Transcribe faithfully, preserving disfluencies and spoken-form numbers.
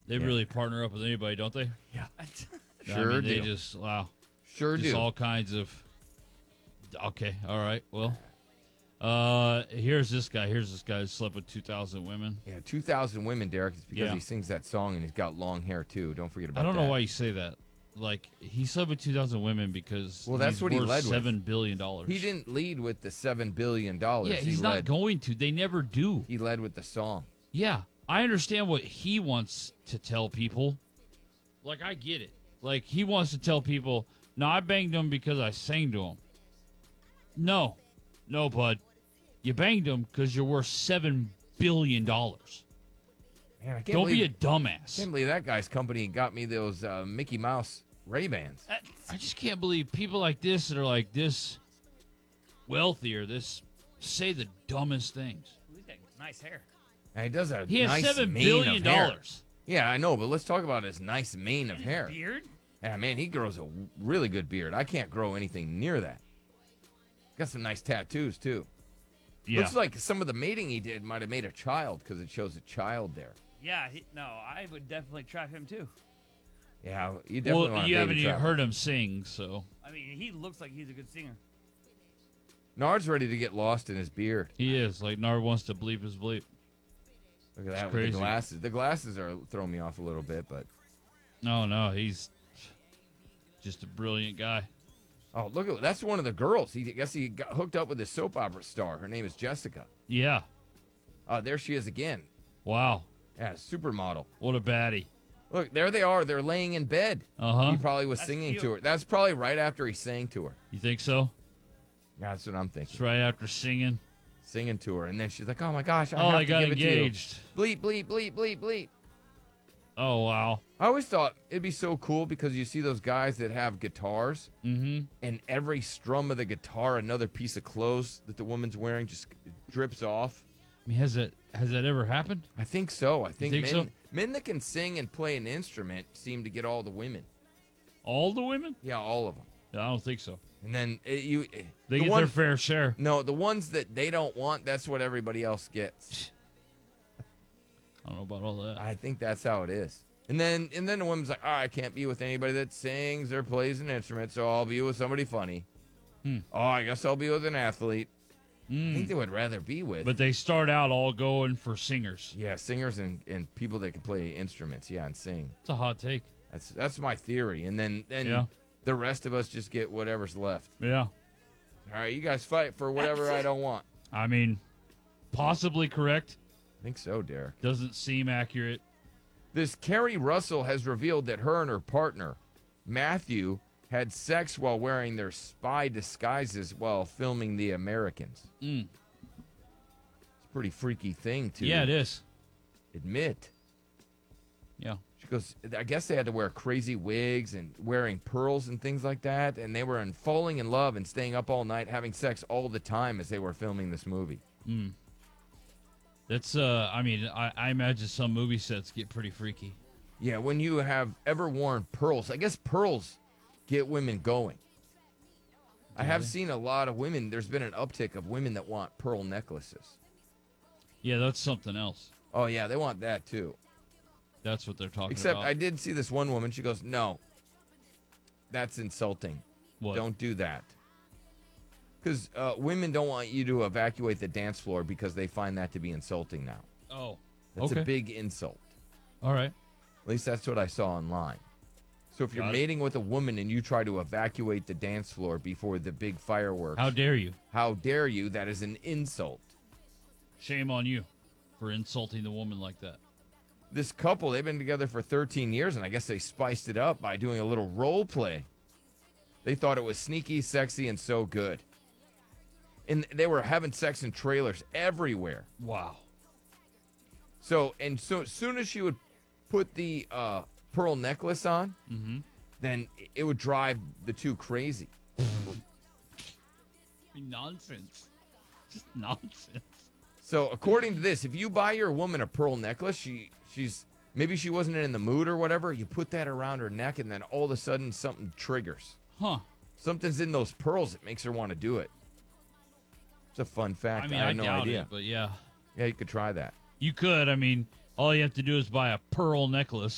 They Yeah. really partner up with anybody, don't they? Yeah. I Sure mean, do. They just wow. Sure just do. all kinds of. Okay, all right. Well, uh, here's this guy. Here's this guy who slept with two thousand women. Yeah, two thousand women, Derek. It's because Yeah. he sings that song and he's got long hair, too. Don't forget about I don't that. know why you say that. Like he slept with two thousand women because Well, that's he's what he worth led with. seven billion dollars. He didn't lead with the seven billion dollars. Yeah, he's he not led, going to. They never do. He led with the song. Yeah, I understand what he wants to tell people. Like, I get it. Like, he wants to tell people, no, I banged him because I sang to him. No. No, bud. You banged him because you're worth seven billion dollars. Man, I can't Don't be a believe, dumbass. can't believe that guy's company got me those uh, Mickey Mouse Ray-Bans. I, I just can't believe people like this that are like this wealthy or this say the dumbest things. He's got nice hair. And he does a He has nice seven mane billion of hair. dollars. Yeah, I know, but let's talk about his nice mane of And hair. beard. Yeah, man, he grows a really good beard. I can't grow anything near that. Got some nice tattoos, too. Yeah. Looks like some of the mating he did might have made a child because it shows a child there. Yeah, he, no, I would definitely trap him too. Yeah, you definitely Well, want you a haven't baby even trap. heard him sing, so I mean, he looks like he's a good singer. Nard's ready to get lost in his beard. he is. Like, Nard wants to bleep his bleep. Look at that with crazy. the glasses. The glasses are throwing me off a little bit, but No, no, he's just a brilliant guy. oh, look at that's one of the girls. He I guess he got hooked up with a soap opera star. Her name is Jessica. Yeah. Uh, there she is again. Wow. Yeah, supermodel. What a baddie. Look, there they are. They're laying in bed. Uh-huh. He probably was That's singing cute. to her. That's probably right after he sang to her. You think so? Yeah, that's what I'm thinking. It's right after singing. Singing to her, and then she's like, "Oh my gosh, I Oh, have they to got give engaged. it to you." Bleep, bleep, bleep, bleep, bleep. Oh, wow. I always thought it'd be so cool because you see those guys that have guitars, Mm-hmm. and every strum of the guitar, another piece of clothes that the woman's wearing just drips off. I mean, has that has that ever happened? I think so. I think, think men so? men that can sing and play an instrument seem to get all the women. All the women? Yeah, all of them. I don't think so. And then it, you, it- They the get one- their fair share. No, the ones that they don't want, that's what everybody else gets. I don't know about all that. I think that's how it is. And then and then the woman's like, oh, I can't be with anybody that sings or plays an instrument, so I'll be with somebody funny. Hmm. Oh, I guess I'll be with an athlete. I Mm. think they would rather be with. But they start out all going for singers. yeah, singers and, and people that can play instruments, yeah, and sing. It's a hot take. That's that's my theory. And then then Yeah. the rest of us just get whatever's left. Yeah. All right, you guys fight for whatever I don't want. I mean, possibly correct. I think so, Derek. Doesn't seem accurate. This Carrie Russell has revealed that her and her partner, Matthew, had sex while wearing their spy disguises while filming The Americans. Mm. It's a pretty freaky thing to Yeah, it is. admit. Yeah. She goes, I guess they had to wear crazy wigs and wearing pearls and things like that, and they were in falling in love and staying up all night having sex all the time as they were filming this movie. Mm. That's, uh, I mean, I, I imagine some movie sets get pretty freaky. Yeah, when you have ever worn pearls, I guess pearls get women going. I have seen a lot of women, there's been an uptick of women that want pearl necklaces. Yeah, that's something else. Oh, yeah, they want that too. That's what they're talking Except about. I did see this one woman, she goes, no, that's insulting. What? Don't do that. Because uh, women don't want you to evacuate the dance floor because they find that to be insulting now. Oh, That's okay. a big insult. All right. At least that's what I saw online. So if you're Got it. mating with a woman and you try to evacuate the dance floor before the big fireworks, How dare you? how dare you? That is an insult. Shame on you for insulting the woman like that. This couple, they've been together for thirteen years, and I guess they spiced it up by doing a little role play. They thought it was sneaky, sexy, and so good. And they were having sex in trailers everywhere. Wow. So, and so as soon as she would put the uh, pearl necklace on, Mm-hmm. then it would drive the two crazy. Nonsense. Just nonsense. So, according to this, if you buy your woman a pearl necklace, she she's maybe she wasn't in the mood or whatever, you put that around her neck, and then all of a sudden something triggers. Huh. Something's in those pearls that makes her want to do it. It's a fun fact. I mean, I I, had no doubt idea. it, but yeah. Yeah, you could try that. You could. I mean, all you have to do is buy a pearl necklace.